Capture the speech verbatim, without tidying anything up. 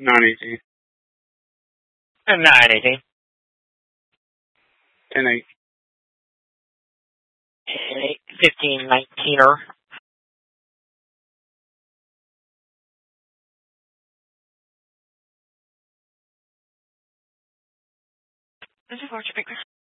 nine eighteen. And nine eighteen. ten eight. ten eight. fifteen nineteener. This is Archer Baker.